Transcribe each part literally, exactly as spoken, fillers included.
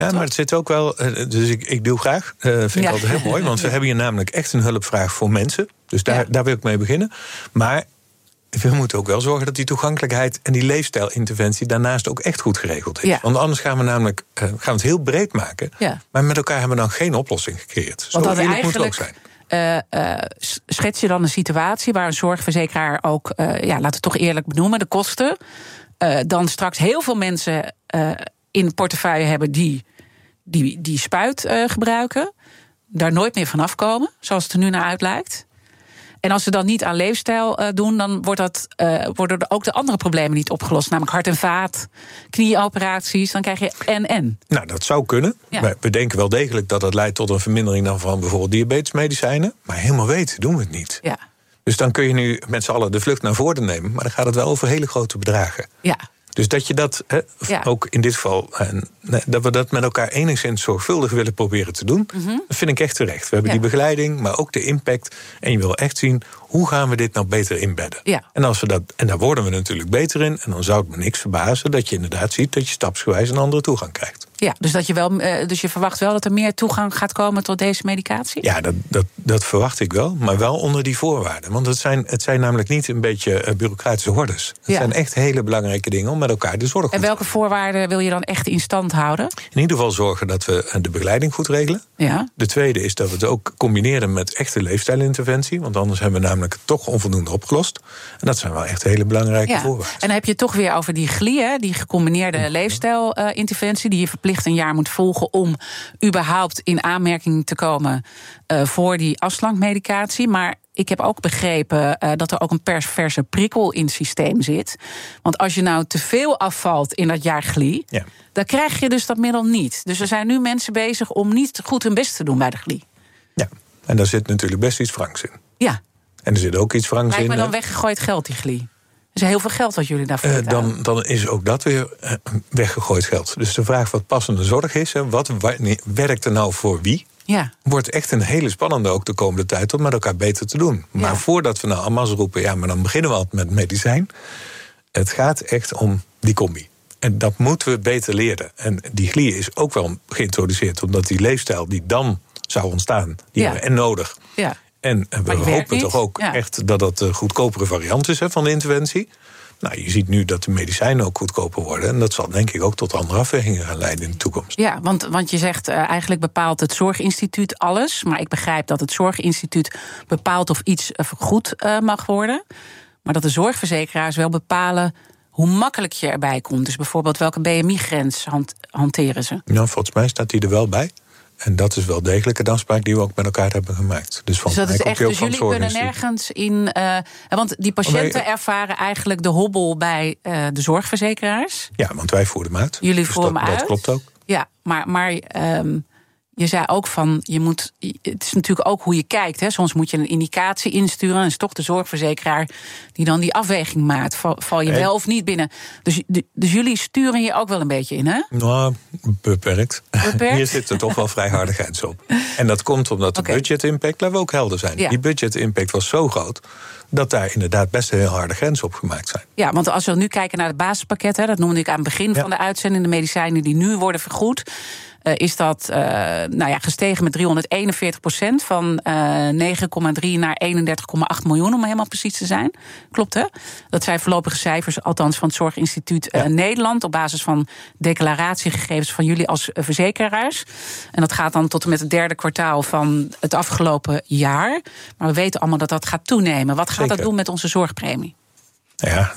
Ja, maar het zit ook wel, dus ik, ik doe graag. Uh, vind ja. ik altijd heel mooi, want we hebben hier namelijk echt een hulpvraag voor mensen. Dus daar, ja. daar wil ik mee beginnen. Maar we moeten ook wel zorgen dat die toegankelijkheid en die leefstijlinterventie daarnaast ook echt goed geregeld is. Ja. Want anders gaan we namelijk uh, gaan we het heel breed maken. Ja. Maar met elkaar hebben we dan geen oplossing gecreëerd. Zo eerlijk moet het ook zijn. Uh, uh, schets je dan een situatie waar een zorgverzekeraar ook, uh, ja, laten we het toch eerlijk benoemen, de kosten, uh, dan straks heel veel mensen uh, in de portefeuille hebben die die, die spuit uh, gebruiken, daar nooit meer vanaf komen, zoals het er nu naar uit lijkt. En als ze dan niet aan leefstijl uh, doen, dan wordt dat, uh, worden er ook de andere problemen niet opgelost. Namelijk hart en vaat, knieoperaties, dan krijg je en-en. Nou, dat zou kunnen. Ja. We denken wel degelijk dat dat leidt tot een vermindering dan van bijvoorbeeld diabetesmedicijnen. Maar helemaal weten doen we het niet. Ja. Dus dan kun je nu met z'n allen de vlucht naar voren nemen. Maar dan gaat het wel over hele grote bedragen. Ja. Dus dat je dat, he, ja. ook in dit geval, dat we dat met elkaar enigszins zorgvuldig willen proberen te doen, mm-hmm. dat vind ik echt terecht. We hebben ja. die begeleiding, maar ook de impact. En je wil echt zien, hoe gaan we dit nou beter inbedden? Ja. En, als we dat, en daar worden we natuurlijk beter in. En dan zou het me niks verbazen dat je inderdaad ziet dat je stapsgewijs een andere toegang krijgt. Ja, dus, dat je wel, dus je verwacht wel dat er meer toegang gaat komen tot deze medicatie? Ja, dat, dat, dat verwacht ik wel, maar wel onder die voorwaarden. Want het zijn, het zijn namelijk niet een beetje bureaucratische hordes. Het ja. zijn echt hele belangrijke dingen om met elkaar de zorg te En welke voorwaarden wil je dan echt in stand houden? In ieder geval zorgen dat we de begeleiding goed regelen. Ja. De tweede is dat we het ook combineren met echte leefstijlinterventie. Want anders hebben we namelijk toch onvoldoende opgelost. En dat zijn wel echt hele belangrijke ja. voorwaarden. En dan heb je het toch weer over die G L I, hè, die gecombineerde ja. leefstijlinterventie, die je verplicht een jaar moet volgen om überhaupt in aanmerking te komen uh, voor die afslankmedicatie. Maar ik heb ook begrepen uh, dat er ook een perverse prikkel in het systeem zit. Want als je nou te veel afvalt in dat jaar G L I, ja. dan krijg je dus dat middel niet. Dus er zijn nu mensen bezig om niet goed hun best te doen bij de G L I. Ja, en daar zit natuurlijk best iets wrangs in. Ja. En er zit ook iets wrangs in. Lijkt me dan weggegooid geld, die G L I. Er is heel veel geld wat jullie daarvoor uh, dan, dan is ook dat weer uh, weggegooid geld. Dus de vraag wat passende zorg is, hè, wat werkt er nou voor wie? Ja. Wordt echt een hele spannende ook de komende tijd om met elkaar beter te doen. Maar ja. voordat we nou allemaal roepen, ja, maar dan beginnen we altijd met medicijn. Het gaat echt om die combi. En dat moeten we beter leren. En die G L I is ook wel geïntroduceerd, omdat die leefstijl die dan zou ontstaan, die ja. hebben we en nodig. Ja. En we hopen toch ook ja. echt dat dat de goedkopere variant is, hè, van de interventie. Nou, je ziet nu dat de medicijnen ook goedkoper worden. En dat zal denk ik ook tot andere afwegingen gaan leiden in de toekomst. Ja, want, want je zegt uh, eigenlijk bepaalt het Zorginstituut alles. Maar ik begrijp dat het Zorginstituut bepaalt of iets vergoed uh, mag worden. Maar dat de zorgverzekeraars wel bepalen hoe makkelijk je erbij komt. Dus bijvoorbeeld welke B M I-grens hand, hanteren ze? Nou, volgens mij staat die er wel bij. En dat is wel degelijk een afspraak die we ook met elkaar hebben gemaakt. Dus, dus dat is echt, dus jullie kunnen nergens in. Uh, want die patiënten ervaren eigenlijk de hobbel bij uh, de zorgverzekeraars. Ja, want wij voeren hem uit. Jullie dus voeren dat, hem uit. Dat klopt ook. Ja, maar, maar um, je zei ook van, je moet, het is natuurlijk ook hoe je kijkt. Hè. Soms moet je een indicatie insturen. En het is toch de zorgverzekeraar die dan die afweging maakt. Val, val je wel of niet binnen. Dus, dus jullie sturen je ook wel een beetje in, hè? Nou, beperkt. beperkt? Hier zit er toch wel vrij harde grens op. En dat komt omdat de okay. budget-impact, laten we ook helder zijn. Ja. Die budget-impact was zo groot dat daar inderdaad best een heel harde grens op gemaakt zijn. Ja, want als we nu kijken naar het basispakket, hè, dat noemde ik aan het begin ja. van de uitzending, de medicijnen die nu worden vergoed, Uh, is dat uh, nou ja, gestegen met driehonderdeenenveertig procent van uh, negen komma drie naar eenendertig komma acht miljoen, om helemaal precies te zijn. Klopt, hè? Dat zijn voorlopige cijfers, althans van het Zorginstituut uh, ja. Nederland, op basis van declaratiegegevens van jullie als uh, verzekeraars. En dat gaat dan tot en met het derde kwartaal van het afgelopen jaar. Maar we weten allemaal dat dat gaat toenemen. Wat gaat Zeker. dat doen met onze zorgpremie? Ja,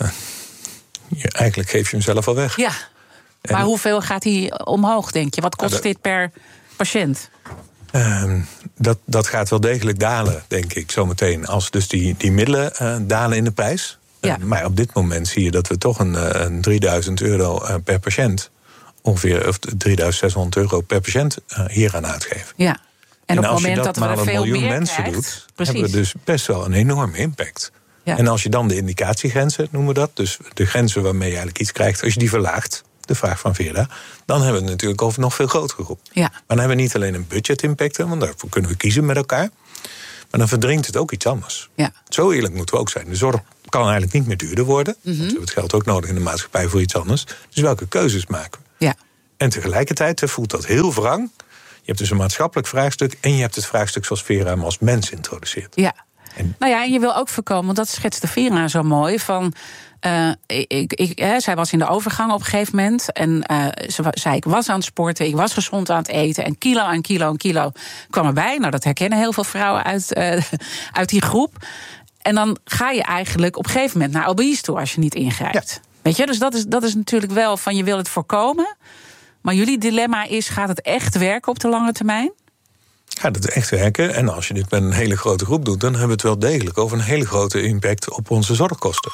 eigenlijk geef je hem zelf al weg. Ja. Maar en hoeveel gaat die omhoog, denk je? Wat kost nou, dit per patiënt? Uh, dat, dat gaat wel degelijk dalen, denk ik, zometeen. Als dus die, die middelen uh, dalen in de prijs. Ja. Uh, maar op dit moment zie je dat we toch een, een drieduizend euro uh, per patiënt, ongeveer of drieduizend zeshonderd euro per patiënt uh, hier aan uitgeven. Ja. En, en op het moment dat, dat, dat maar er een veel miljoen meer mensen krijgt, doet, precies. hebben we dus best wel een enorme impact. Ja. En als je dan de indicatiegrenzen, noemen we dat, dus de grenzen waarmee je eigenlijk iets krijgt, als je die verlaagt, de vraag van Veerda, dan hebben we het natuurlijk over nog veel grotere groep. Ja. Maar dan hebben we niet alleen een budget-impact, want daarvoor kunnen we kiezen met elkaar. Maar dan verdringt het ook iets anders. Ja. Zo eerlijk moeten we ook zijn. De zorg kan eigenlijk niet meer duurder worden. Mm-hmm. Want we hebben het geld ook nodig in de maatschappij voor iets anders. Dus welke keuzes maken we? Ja. En tegelijkertijd voelt dat heel wrang. Je hebt dus een maatschappelijk vraagstuk en je hebt het vraagstuk zoals Vera hem als mens introduceert. Ja. En nou ja, en je wil ook voorkomen, want dat schetste Vera zo mooi, van Uh, ik, ik, hè, zij was in de overgang op een gegeven moment. En uh, ze zei, ik was aan het sporten, ik was gezond aan het eten. En kilo en kilo en kilo kwam erbij. Nou, dat herkennen heel veel vrouwen uit, uh, uit die groep. En dan ga je eigenlijk op een gegeven moment naar obese toe als je niet ingrijpt. Ja. Weet je, dus dat is, dat is natuurlijk wel van, je wil het voorkomen. Maar jullie dilemma is, gaat het echt werken op de lange termijn? Gaat het echt werken? En als je dit met een hele grote groep doet, dan hebben we het wel degelijk over een hele grote impact op onze zorgkosten.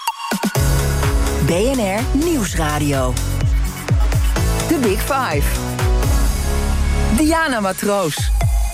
B N R Nieuwsradio. The Big Five. Diana Matroos.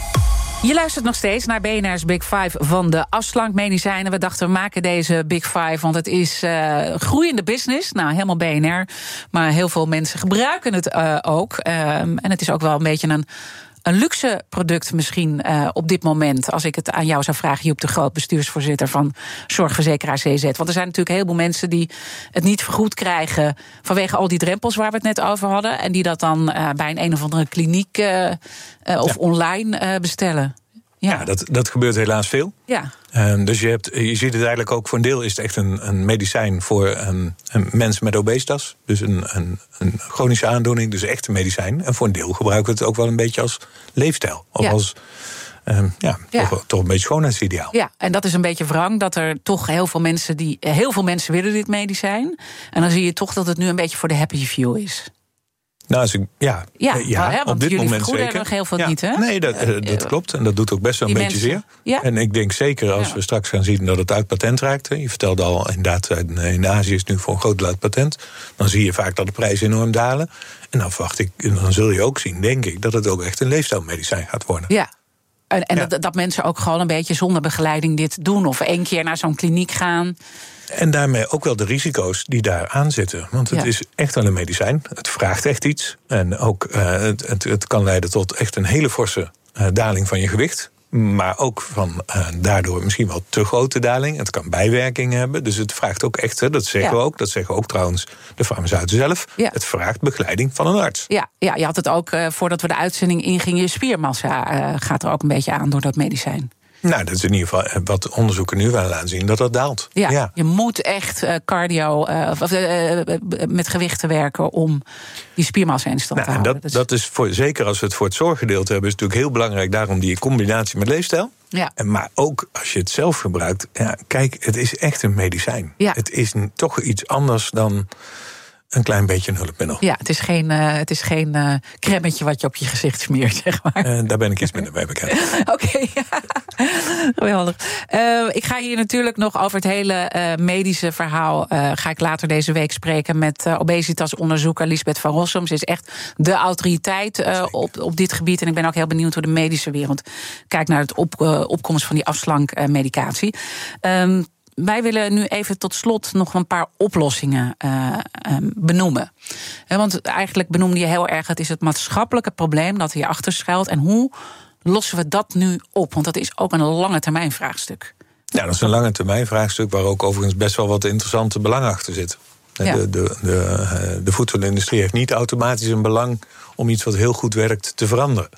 Je luistert nog steeds naar B N R's Big Five van de afslankmedicijnen. We dachten, we maken deze Big Five, want het is uh, groeiende business. Nou, helemaal B N R. Maar heel veel mensen gebruiken het uh, ook. Uh, en het is ook wel een beetje een... Een luxe product misschien uh, op dit moment, als ik het aan jou zou vragen, Joep de Groot, bestuursvoorzitter van Zorgverzekeraar C Z. Want er zijn natuurlijk een heleboel mensen die het niet vergoed krijgen vanwege al die drempels waar we het net over hadden. En die dat dan uh, bij een een of andere kliniek uh, uh, of ja. online uh, bestellen. Ja, ja dat, dat gebeurt helaas veel. Ja. Um, dus je, hebt, je ziet het eigenlijk ook, voor een deel is het echt een, een medicijn voor um, een mensen met obesitas. Dus een, een, een chronische aandoening, dus echt een medicijn. En voor een deel gebruiken we het ook wel een beetje als leefstijl. Of ja. als um, ja, ja. Toch, toch een beetje schoonheidsideaal. Ja, en dat is een beetje wrang, dat er toch heel veel mensen die heel veel mensen willen dit medicijn. En dan zie je toch dat het nu een beetje voor de happy few is. Nou, als ik, ja, ja, ja hè, op dit moment zeker. Nog heel veel ja, niet, hè? Nee, dat, uh, dat klopt. En dat doet ook best wel een beetje mensen, zeer. Ja. En ik denk zeker als ja. we straks gaan zien dat het uit patent raakt. Je vertelde al, inderdaad, in Azië is het nu voor een groot deel uit patent. Dan zie je vaak dat de prijzen enorm dalen. En dan verwacht ik, en dan zul je ook zien, denk ik, dat het ook echt een leefstijlmedicijn gaat worden. Ja. En, en ja. dat, dat mensen ook gewoon een beetje zonder begeleiding dit doen. Of één keer naar zo'n kliniek gaan. En daarmee ook wel de risico's die daar aan zitten. Want het ja. is echt wel een medicijn. Het vraagt echt iets. En ook uh, het, het, het kan leiden tot echt een hele forse uh, daling van je gewicht. Maar ook van uh, daardoor misschien wel te grote daling. Het kan bijwerkingen hebben. Dus het vraagt ook echt, hè, dat zeggen ja. we ook. Dat zeggen ook trouwens de farmaceuten zelf. Ja. Het vraagt begeleiding van een arts. Ja, ja, je had het ook, uh, voordat we de uitzending ingingen, je spiermassa uh, gaat er ook een beetje aan door dat medicijn. Nou, dat is in ieder geval wat onderzoeken nu wel laten zien, dat dat daalt. Ja, ja. Je moet echt uh, cardio uh, of, uh, uh, met gewichten werken om die spiermassa in stand nou, te houden. En dat, dat is voor, zeker als we het voor het zorggedeelte hebben, is het natuurlijk heel belangrijk daarom die combinatie met leefstijl. Ja. En maar ook als je het zelf gebruikt, ja, kijk, het is echt een medicijn. Ja. Het is een, toch iets anders dan een klein beetje een hulpmiddel. Ja, het is geen, uh, het is geen uh, cremmetje wat je op je gezicht smeert, zeg maar. Uh, daar ben ik iets minder mee bekend. Oké, okay, ja. Geweldig. Uh, ik ga hier natuurlijk nog over het hele uh, medische verhaal. Uh, ga ik later deze week spreken met uh, obesitasonderzoeker Lisbeth van Rossum. Ze is echt de autoriteit uh, op, op dit gebied. En ik ben ook heel benieuwd hoe de medische wereld kijkt naar het op, uh, opkomst van die afslankmedicatie. Uh, Wij willen nu even tot slot nog een paar oplossingen uh, um, benoemen. He, want eigenlijk benoemde je heel erg, het is het maatschappelijke probleem dat hierachter schuilt. En hoe lossen we dat nu op? Want dat is ook een lange termijn vraagstuk. Ja, dat is een lange termijn vraagstuk waar ook overigens best wel wat interessante belangen achter zitten. Ja. De, de, de, de voedselindustrie heeft niet automatisch een belang om iets wat heel goed werkt te veranderen.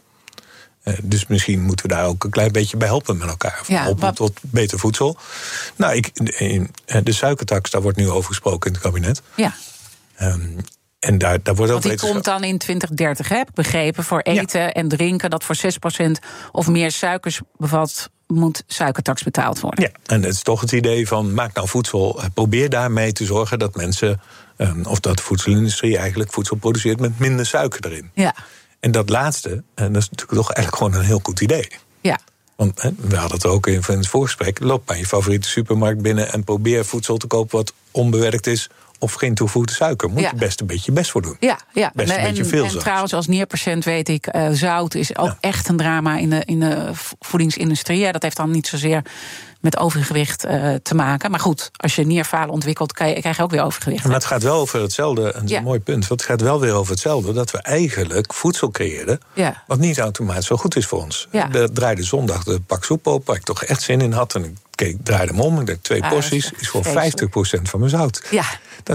Dus misschien moeten we daar ook een klein beetje bij helpen met elkaar. Ja, helpen wat... tot beter voedsel. Nou, ik, de suikertax, daar wordt nu over gesproken in het kabinet. Ja. Um, en daar, daar wordt Want ook die komt dan in twintig dertig, heb ik begrepen, voor eten ja. en drinken dat voor zes procent of meer suikers bevat, moet suikertax betaald worden. Ja, en het is toch het idee van, maak nou voedsel, probeer daarmee te zorgen dat mensen, um, of dat de voedselindustrie eigenlijk voedsel produceert met minder suiker erin. Ja. En dat laatste, en dat is natuurlijk toch eigenlijk gewoon een heel goed idee. Ja. Want hè, we hadden het ook in het voorgesprek. Loop naar je favoriete supermarkt binnen en probeer voedsel te kopen wat onbewerkt is of geen toegevoegde suiker. Moet ja. je best een beetje best voor doen. Ja, ja. Best en, een beetje veel en zout. Trouwens, als nierpatiënt weet ik, uh, zout is ook ja. echt een drama in de, in de voedingsindustrie. Ja, dat heeft dan niet zozeer met overgewicht uh, te maken. Maar goed, als je nierfalen ontwikkelt, kan je, krijg je ook weer overgewicht. Maar het gaat wel over hetzelfde, en dat is ja. een mooi punt. Want het gaat wel weer over hetzelfde, dat we eigenlijk voedsel creëren ja. wat niet automatisch wel goed is voor ons. Ja. Ik draaide zondag de pak soep op, waar ik toch echt zin in had. En ik keek, draaide hem om, ik dacht twee ah, porties, is, is voor vijftig procent van mijn zout. Ja. Dat is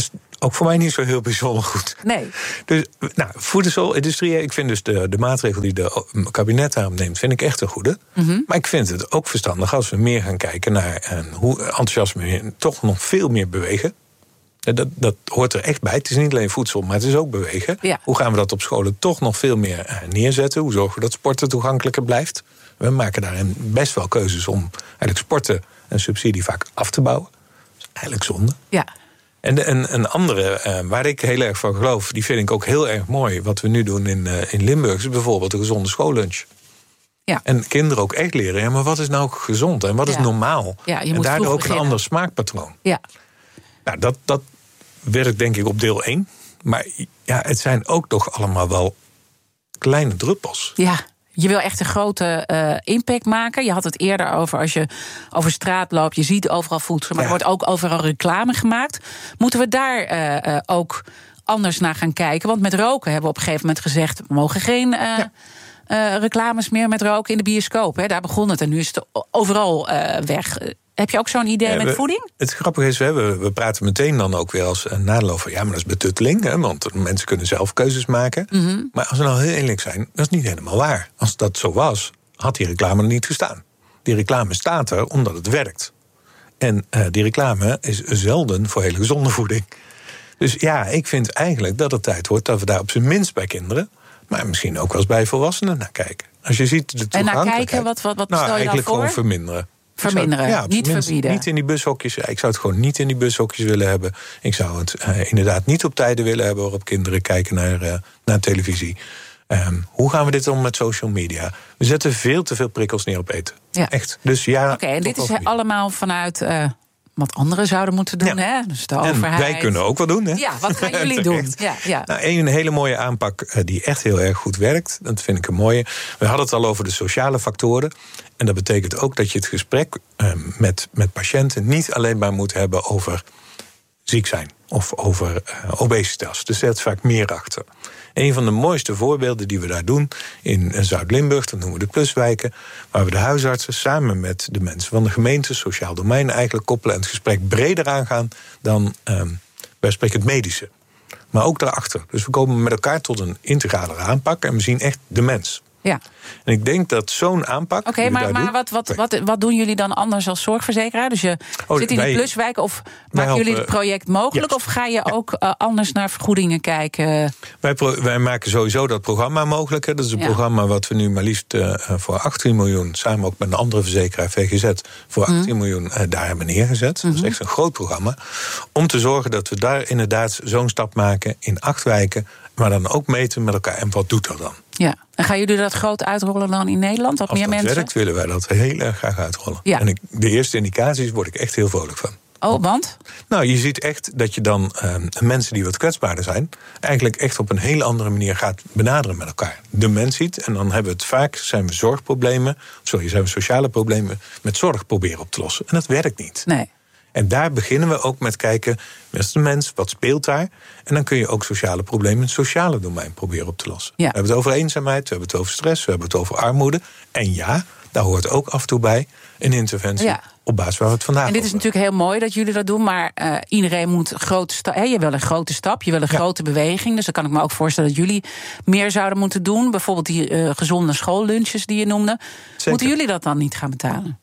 ook voor mij niet zo heel bijzonder goed. Nee. Dus, nou, voedselindustrie, ik vind dus de, de maatregel die de kabinet daarop neemt, vind ik echt een goede. Mm-hmm. Maar ik vind het ook verstandig als we meer gaan kijken naar en hoe enthousiasme we toch nog veel meer bewegen. Dat, dat hoort er echt bij. Het is niet alleen voedsel, maar het is ook bewegen. Ja. Hoe gaan we dat op scholen toch nog veel meer neerzetten? Hoe zorgen we dat sporten toegankelijker blijft? We maken daarin best wel keuzes om eigenlijk sporten en subsidie vaak af te bouwen. Dat is eigenlijk zonde. Ja. En een, een andere, uh, waar ik heel erg van geloof, die vind ik ook heel erg mooi, wat we nu doen in, uh, in Limburg, is bijvoorbeeld de gezonde schoollunch. Ja. En kinderen ook echt leren, ja, maar wat is nou gezond en wat ja. is normaal? Ja, je en moet daardoor ook beginnen. Een ander smaakpatroon. Ja. Nou, dat, dat werkt denk ik op deel één. Maar ja, het zijn ook toch allemaal wel kleine druppels. Ja. Je wil echt een grote uh, impact maken. Je had het eerder over als je over straat loopt, je ziet overal voedsel, maar ja. er wordt ook overal reclame gemaakt. Moeten we daar uh, uh, ook anders naar gaan kijken? Want met roken hebben we op een gegeven moment gezegd, we mogen geen uh, ja. uh, reclames meer met roken in de bioscoop. Hè. Daar begon het en nu is het overal uh, weg. Heb je ook zo'n idee ja, met we, voeding? Het grappige is, we, hebben, we praten meteen dan ook weer als een nadeel over, ja, maar dat is betutteling, hè, want mensen kunnen zelf keuzes maken. Mm-hmm. Maar als we nou heel eerlijk zijn, dat is niet helemaal waar. Als dat zo was, had die reclame er niet gestaan. Die reclame staat er omdat het werkt. En uh, die reclame is zelden voor hele gezonde voeding. Dus ja, ik vind eigenlijk dat het tijd wordt dat we daar op zijn minst bij kinderen, maar misschien ook wel eens bij volwassenen naar kijken. Als je ziet de en naar kijken, wat, wat, wat nou, stel je dan voor? Eigenlijk gewoon verminderen. Verminderen, zou, ja, niet verbieden. Niet in die bushokjes. Ik zou het gewoon niet in die bushokjes willen hebben. Ik zou het uh, inderdaad niet op tijden willen hebben waarop kinderen kijken naar, uh, naar televisie. Um, hoe gaan we dit om met social media? We zetten veel te veel prikkels neer op eten. Ja. Echt. Dus ja. Oké, okay, en dit is allemaal vanuit Uh... wat anderen zouden moeten doen, ja. hè? Dus de overheid. En wij kunnen ook wat doen, hè? Ja, wat gaan jullie doen? Ja, ja. Nou, een hele mooie aanpak die echt heel erg goed werkt, dat vind ik een mooie. We hadden het al over de sociale factoren. En dat betekent ook dat je het gesprek uh, met, met patiënten niet alleen maar moet hebben over ziek zijn of over uh, obesitas. Dus er zit vaak meer achter. Een van de mooiste voorbeelden die we daar doen in Zuid-Limburg, dat noemen we de pluswijken, waar we de huisartsen samen met de mensen van de gemeente, sociaal domein eigenlijk koppelen en het gesprek breder aangaan dan um, wij spreken het medische. Maar ook daarachter. Dus we komen met elkaar tot een integrale aanpak en we zien echt de mens. Ja. En ik denk dat zo'n aanpak. Oké, okay, maar, maar wat, wat, wat, wat doen jullie dan anders als zorgverzekeraar? Dus je oh, zit in wij, de pluswijk of maken helpen, jullie het project mogelijk? Ja. Of ga je ook uh, anders naar vergoedingen kijken? Wij, pro, wij maken sowieso dat programma mogelijk. Hè. Dat is een ja. programma wat we nu maar liefst uh, voor achttien miljoen, samen ook met een andere verzekeraar, V G Z, voor achttien mm. miljoen uh, daar hebben neergezet. Mm-hmm. Dat is echt een groot programma. Om te zorgen dat we daar inderdaad zo'n stap maken in acht wijken, maar dan ook meten met elkaar. En wat doet dat dan? Ja, en gaan jullie dat groot uitrollen dan in Nederland? Wat Als meer dat mensen? werkt, willen wij dat heel erg graag uitrollen. Ja. En ik, de eerste indicaties word ik echt heel vrolijk van. Oh, want? Nou, je ziet echt dat je dan uh, mensen die wat kwetsbaarder zijn, eigenlijk echt op een hele andere manier gaat benaderen met elkaar. De mens ziet, en dan hebben we het vaak, zijn we zorgproblemen, sorry, zijn we sociale problemen met zorg proberen op te lossen. En dat werkt niet. Nee. En daar beginnen we ook met kijken, wat is de mens, wat speelt daar? En dan kun je ook sociale problemen in het sociale domein proberen op te lossen. Ja. We hebben het over eenzaamheid, we hebben het over stress, we hebben het over armoede. En ja, daar hoort ook af en toe bij een interventie. Ja. Op basis waar we het vandaag En dit is over. natuurlijk heel mooi dat jullie dat doen, maar uh, iedereen moet grote stap. Je wil een grote stap, je wil een ja. grote beweging. Dus dan kan ik me ook voorstellen dat jullie meer zouden moeten doen. Bijvoorbeeld die uh, gezonde schoollunches die je noemde. Zeker. Moeten jullie dat dan niet gaan betalen?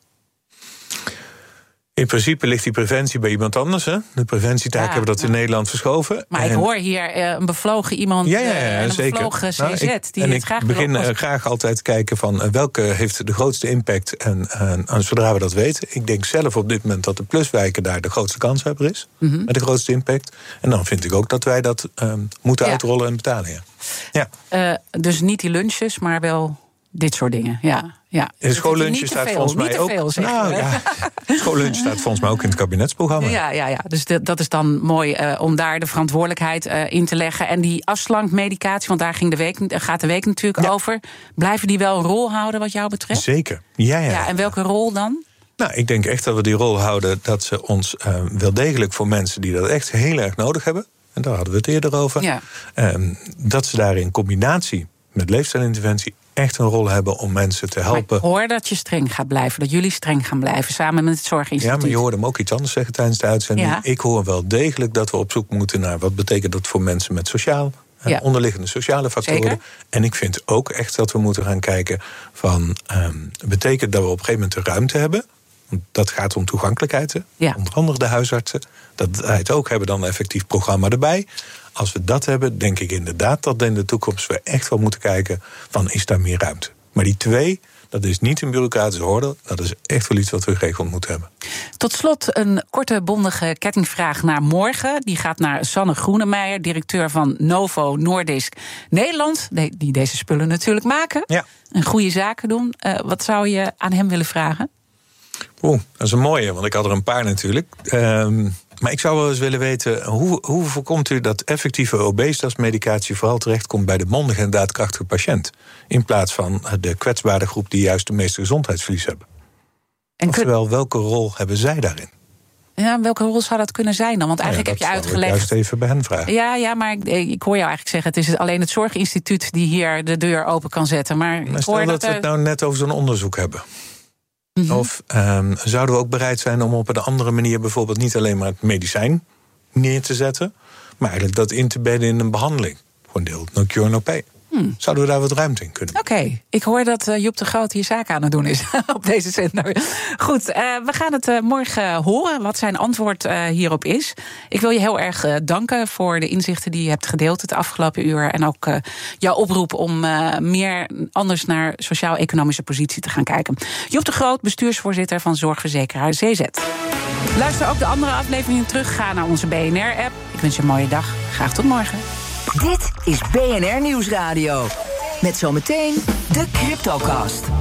In principe ligt die preventie bij iemand anders. Hè? De preventietaak ja, hebben we dat nou. in Nederland verschoven. Maar en ik hoor hier uh, een bevlogen iemand, ja, ja, ja, een zeker. bevlogen C Z. Nou, ik, die en het ik graag begin uh, graag altijd te kijken van uh, welke heeft de grootste impact. En, uh, en zodra we dat weten. Ik denk zelf op dit moment dat de pluswijken daar de grootste kanshebber is. Mm-hmm. Met de grootste impact. En dan vind ik ook dat wij dat uh, moeten ja. uitrollen en betalen. Ja. Ja. Uh, dus niet die lunches, maar wel dit soort dingen. Ja. Ja, de schoollunch staat veel, volgens mij ook. Veel, nou, ja, de schoollunch staat volgens mij ook in het kabinetsprogramma. Ja, ja, ja. Dus de, dat is dan mooi uh, om daar de verantwoordelijkheid uh, in te leggen. En die afslankmedicatie, want daar ging de week, gaat de week natuurlijk ja. over. Blijven die wel een rol houden wat jou betreft? Zeker. Ja, ja. ja en welke rol dan? Nou, ik denk echt dat we die rol houden dat ze ons uh, wel degelijk voor mensen die dat echt heel erg nodig hebben. En daar hadden we het eerder over. Ja. Um, dat ze daar in combinatie met leefstijlinterventie echt een rol hebben om mensen te helpen. Maar ik hoor dat je streng gaat blijven, dat jullie streng gaan blijven samen met het Zorginstituut. Ja, maar je hoorde hem ook iets anders zeggen tijdens de uitzending. Ja. Ik hoor wel degelijk dat we op zoek moeten naar wat betekent dat voor mensen met sociaal, ja. onderliggende sociale factoren. Zeker. En ik vind ook echt dat we moeten gaan kijken van, um, betekent dat we op een gegeven moment de ruimte hebben. Dat gaat om toegankelijkheid. Ja. Onder andere de huisartsen. Dat wij het ook hebben, dan een effectief programma erbij. Als we dat hebben, denk ik inderdaad dat in de toekomst we echt wel moeten kijken van, is daar meer ruimte? Maar die twee, dat is niet een bureaucratische orde. Dat is echt wel iets wat we geregeld moeten hebben. Tot slot een korte bondige kettingvraag naar morgen. Die gaat naar Sanne Groenemeijer, directeur van Novo Nordisk Nederland. Die deze spullen natuurlijk maken. Ja. En goede zaken doen. Uh, wat zou je aan hem willen vragen? Oeh, dat is een mooie, want ik had er een paar natuurlijk. Um, maar ik zou wel eens willen weten, hoe, hoe voorkomt u dat effectieve obesitasmedicatie vooral terechtkomt bij de mondige en daadkrachtige patiënt, in plaats van de kwetsbare groep die juist de meeste gezondheidsverlies hebben? En Oftewel, welke rol hebben zij daarin? Ja, welke rol zou dat kunnen zijn dan? Want eigenlijk ja, heb je uitgelegd. Ik juist even bij hen vragen. Ja, ja, maar ik, ik hoor jou eigenlijk zeggen, het is alleen het Zorginstituut die hier de deur open kan zetten. Maar, maar ik stel hoor dat, dat we het nou net over zo'n onderzoek hebben. Mm-hmm. Of um, zouden we ook bereid zijn om op een andere manier bijvoorbeeld niet alleen maar het medicijn neer te zetten, maar eigenlijk dat in te bedden in een behandeling. Voor een deel no cure, no pay. Hmm. Zouden we daar wat ruimte in kunnen? Oké, okay. Ik hoor dat uh, Joep de Groot hier zaken aan het doen is op deze zender. Goed, uh, we gaan het uh, morgen horen wat zijn antwoord uh, hierop is. Ik wil je heel erg uh, danken voor de inzichten die je hebt gedeeld het afgelopen uur. En ook uh, jouw oproep om uh, meer anders naar sociaal-economische positie te gaan kijken. Joep de Groot, bestuursvoorzitter van zorgverzekeraar Z Z. Luister ook de andere afleveringen terug. Ga naar onze B N R-app. Ik wens je een mooie dag. Graag tot morgen. Dit is B N R Nieuwsradio. Met zometeen de CryptoCast.